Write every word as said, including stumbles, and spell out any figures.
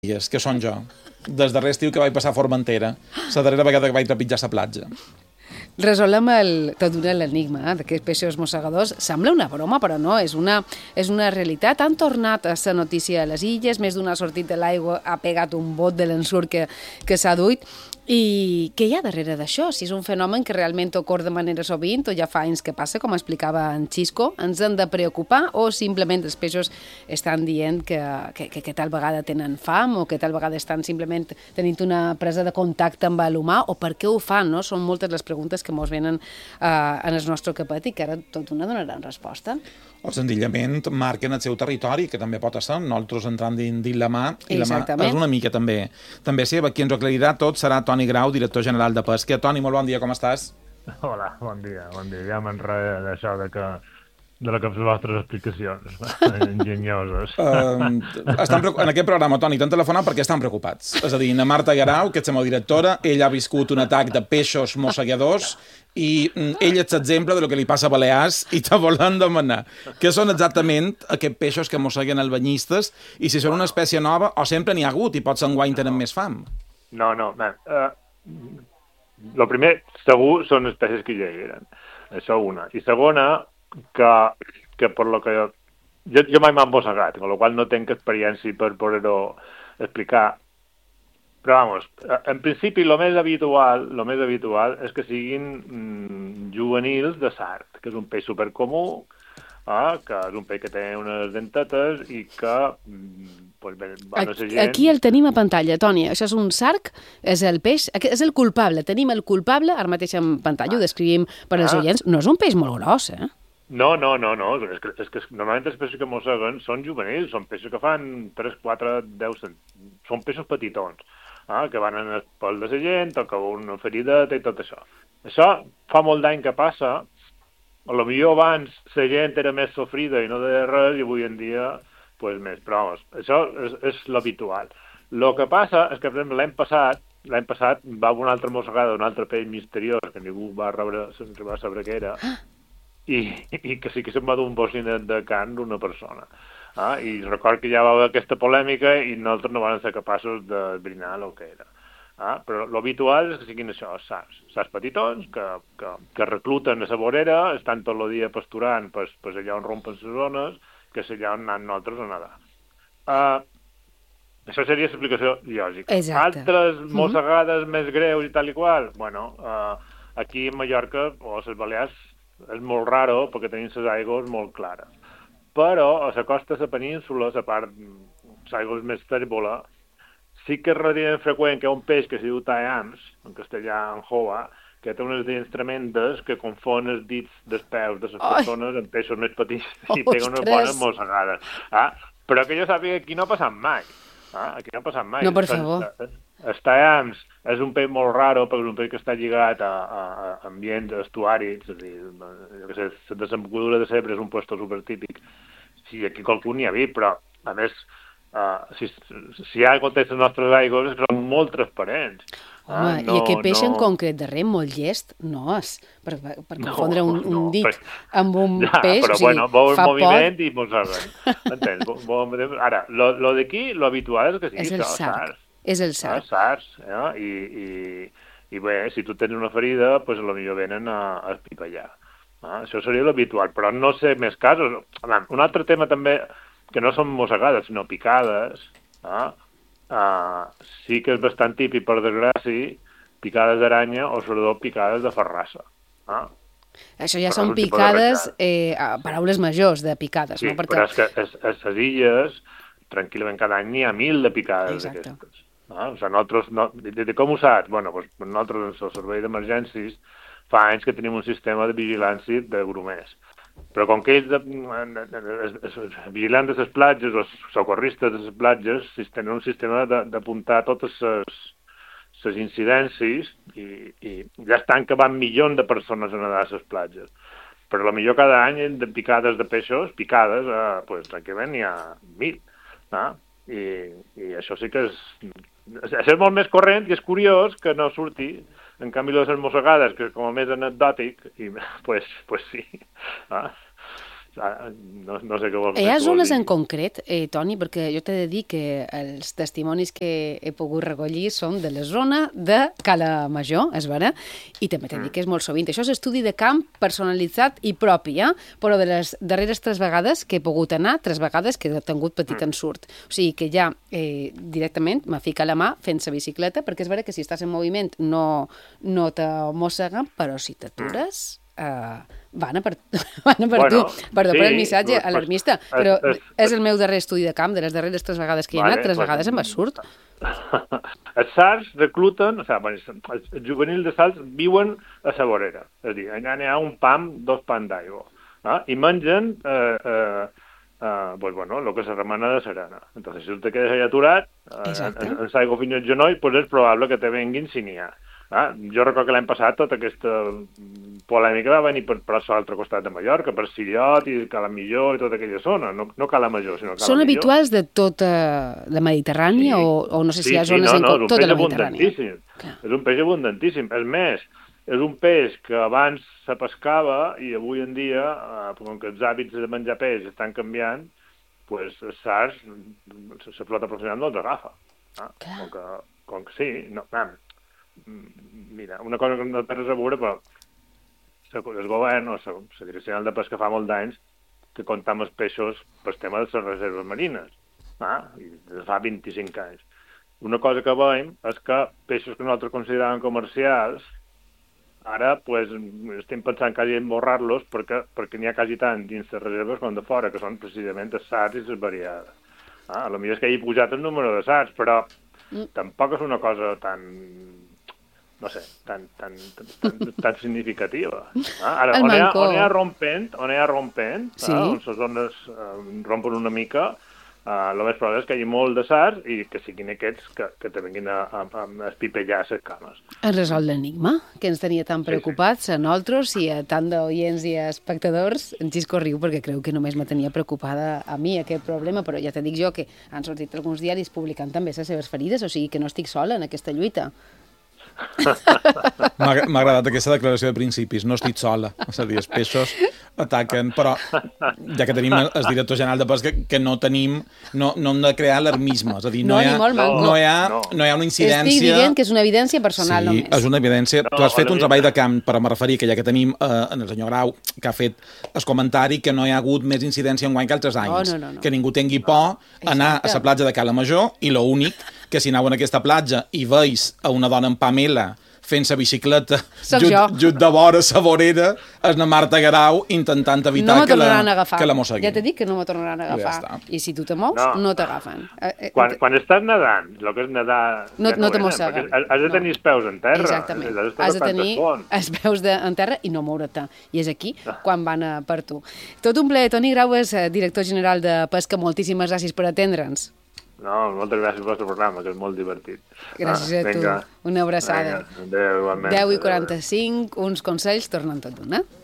que són jo, des darrer estiu que vaig passar a Formentera, la darrera vegada que vaig trepitjar la platja. Resolem el, tot l'enigma eh, d'aquests peixos mossegadors. Sembla una broma, però no, és una, és una realitat. Han tornat a la notícia a les illes, més d'una ha sortit de l'aigua, ha pegat un bot de l'ensurt que, que s'ha duit. I què hi ha darrere d'això? Si és un fenomen que realment ocorre de manera sovint o ja fa anys que passa, com explicava en Xisco, ens hem de preocupar o simplement els peixos estan dient que, que, que, que tal vegada tenen fam o que tal vegada estan simplement tenint una presa de contacte amb l'humà o per què ho fan, no? Són moltes les preguntes que ens venen eh, en el nostre capet i que ara tot una donaran resposta. O senzillament marquen el seu territori, que també pot ser, nosaltres entrant dins la mà, i la mà és una mica també, també seva. Qui ens ho aclarirà tot serà Toni Grau, director general de Pesca. Toni, molt bon dia, com estàs? Hola, bon dia, bon dia. Ja m'enrere d'això de que de les vostres explicacions enginyoses. Uh, estan, en aquest programa, Toni, t'han telefonat perquè estan preocupats. És a dir, na Marta Garau, que és la meva directora, ella ha viscut un atac de peixos mossegadors i ell és l'exemple del que li passa a Balears i te volen demanar què són exactament aquests peixos que mosseguen els banyistes i si són una espècie nova o sempre n'hi ha hagut i potser enguany tenen més fam. No, no, man. Uh, lo primer, segur, són espècies que ja hi eren. Això una. I segona, que, que per lo que jo, jo, jo mai m'he mossegat, amb la qual no tinc experiència per poder-ho explicar. Però, vamos, en principi, el més habitual, lo més habitual és que siguin mm, juvenils de sard, que és un peix supercomú, eh, que és un peix que té unes dentetes i que mm, pues, bé, va a ser gent... Aquí el tenim a pantalla, Toni. Això és un sarg, és el peix, és el culpable. Tenim el culpable, ara mateix en pantalla, ho descrivim per als oients. No és un peix molt gros, eh? No, no, no, no. És que, és que normalment els peixos que mosseguen són juvenils, són peixos que fan tres, quatre, deu cent... Són peixos petitons, eh, que van en el pol de la gent, o que una ferideta i tot això. Això fa molt d'any que passa, a lo millor abans la gent era més sofrida i no deia res, i avui en dia pues, més. Però, vamos, això és, és l'habitual. El que passa és que, per exemple, l'any passat, l'any passat va haver una altra mossegada d'un altre peix misteriós, que ningú va, rebre, va saber què era, i, i que sí que se'n va dur un bocinet de carn d'una persona. Ah, I record que ja va haver aquesta polèmica i nosaltres no vam ser capaços d'esbrinar el que era. Ah, però l'habitual és que siguin això, sars. Sars petitons, que, que, que recluten a la vorera, estan tot el dia pasturant pues, pues allà on rompen les zones, que és allà on anem nosaltres a nedar. Uh, això seria l'explicació lògica. Exacte. Altres mossegades mm-hmm. més greus i tal i qual, bueno, uh, aquí a Mallorca o a les Balears és molt raro perquè tenim les aigües molt clares. Però a la costa de la península, a part les aigües més tèrbola, sí que és relativament freqüent que hi ha un peix que es diu taeams, en castellà en jova, que té unes dents tremendes que confon els dits dels peus de les persones amb peixos més petits i pega unes bones mossegades. Ah? Però que jo sàpiga que aquí no ha passat mai. Ah? Aquí no ha passat mai. No, per favor. Els taeams és un peix molt raro perquè és un peix que està lligat a, a, a ambients estuaris, és a dir, jo què sé, la desembocadura de Segre és un puesto supertípic. Sí, aquí qualcú n'hi ha vist, però, a més, uh, si, si hi ha gotes les nostres aigües són molt transparents. Home, ah, no, i aquest peix no... en concret darrer, molt llest, no és, per, per confondre no, un, un dit no, però... amb un ja, peix, però, o sigui, bueno, vol fa moviment pot... i mosseguen. M'entens? Ara, lo, lo d'aquí, lo habitual és que sigui és el sarg. És el sarg. Ah, sars, eh? I, i, i bé, si tu tens una ferida, doncs pues, potser venen a, a espipallar. Ah, això seria l'habitual, però no sé més casos. Un altre tema també, que no són mossegades, sinó picades, ah, ah, sí que és bastant típic, per desgràcia, picades d'aranya o sobretot picades de ferrassa. Ah. Això ja però són picades, eh, paraules majors de picades, sí, no? Perquè... però és que a les illes, tranquil·lament cada any n'hi ha mil de picades d'aquestes. Ah, o sigui, nosaltres, no, de, de com ho saps? Bueno, doncs, nosaltres, el servei d'emergències, fa anys que tenim un sistema de vigilància de grumers. Però com que ells, de, de, de, de, de, vigilants de les platges, els socorristes de les platges, tenen un sistema d'apuntar totes les, les incidències i, i ja estan que van milions de persones a nedar a les platges. Però potser cada any de picades de peixos, picades, eh, pues, tranquil·lament n'hi ha mil. Ah? I, I això sí que és... Això és molt més corrent i és curiós que no surti. En canvi, les mossegades, que és com a més anecdòtic, i pues, pues sí. Ah? no, no sé què vols dir. Hi ha zones en concret, eh, Toni, perquè jo t'he de dir que els testimonis que he pogut recollir són de la zona de Cala Major, és vera, i també t'he de dir que és molt sovint. Això és estudi de camp personalitzat i propi, eh? Però de les darreres tres vegades que he pogut anar, tres vegades que he tingut petit ensurt. O sigui que ja eh, directament me fica la mà fent la bicicleta, perquè és vera que si estàs en moviment no, no te mosseguen, però si t'atures... Uh, van a per, van a per bueno, tu. Perdó sí, per el missatge pues, alarmista, pues, però es, es, és el meu darrer estudi de camp, de les darreres tres vegades que hi he vale, anat, tres pues, vegades em va surt. Els SARS recluten, o sigui, els juvenils de SARS viuen a la vorera, és a dir, allà n'hi ha un pam, dos pans d'aigua, eh? I mengen eh, eh, eh, pues, bueno, el que se remana de serena. Entonces, si tu te quedes allà aturat, eh, en, en l'aigua fins al genoll, pues és probable que te venguin si n'hi ha. Ah, jo recordo que l'any passat tota aquesta polèmica va venir per, per l'altre costat de Mallorca, per Sillot i Cala Millor i tota aquella zona, no, no Cala Major, sinó Cala Són Millor. habituals de tota la Mediterrània sí. o, o no sé si sí, hi ha zones sí, no, no, en tota la Mediterrània? És un peix abundantíssim. És més, és un peix que abans se pescava i avui en dia, eh, com que els hàbits de menjar peix estan canviant, pues, els SARS, la flota professional no els agafa. Ah, com, que, com que sí, no, ah, mira, una cosa que no té res a veure, però el govern o la Direcció General de Pesca fa molt d'anys que compta amb els peixos pel tema de les reserves marines, ah? I fa vint-i-cinc anys. Una cosa que veiem és que peixos que nosaltres consideràvem comercials, ara pues, estem pensant quasi en borrar-los perquè, perquè n'hi ha quasi tant dins les reserves com de fora, que són precisament els SARS i les variades. Ah? A lo millor és que hagi pujat el número de SARS, però mm. tampoc és una cosa tan... no sé, tan, tan, tan, tan significativa. Ah, ara, on hi, ha, on hi ha rompent, on hi ha rompent, sí. ah, on les zones eh, rompen una mica, eh, el més probable és que hi hagi molt de SARS i que siguin aquests que, que te vinguin a, a, a espipellar les cames. Es resol l'enigma, que ens tenia tan preocupats sí, sí. a nosaltres i a tant d'oients i a espectadors. En Xisco riu perquè creu que només me tenia preocupada a mi aquest problema, però ja te dic jo que han sortit alguns diaris publicant també les seves ferides, o sigui que no estic sola en aquesta lluita. M'ha agradat aquesta declaració de principis, no estic sola, és a dir, els peixos ataquen, però ja que tenim el director general de pesca, que no tenim, no, no hem de crear alarmisme, és a dir, no, no, hi, ha, no, no, hi, ha, no. no hi ha una incidència... Estic dient que és una evidència personal sí, només. És una evidència, no, tu has fet un treball de camp, però me referia que ja que tenim eh, en el senyor Grau, que ha fet el comentari que no hi ha hagut més incidència enguany que altres anys, no, no, no. que ningú tingui por anar a la platja de Cala Major i l'únic que si aneu en aquesta platja i veus a una dona en Pamela fent la bicicleta just, just de vora la vorera, és la Marta Garau intentant evitar no que, la, que la No mosseguin. Ja t'he dit que no me tornaran a agafar. Ja I si tu te mous, no, no t'agafen. Quan, quan estàs nedant, el que és nedar... No, no te mosseguen. Has de tenir no. els peus en terra. Exactament. Has, has de tenir els peus de, en terra i no moure't. I és aquí no. quan van a per tu. Tot un plaer. Toni Grau és director general de Pesca. Moltíssimes gràcies per atendre'ns. No, moltes gràcies pel vostre programa, que és molt divertit. Gràcies ah, a tu. Una abraçada. Vinga. Adéu, igualment. deu i quaranta-cinc, uns consells tornen tot d'un, eh?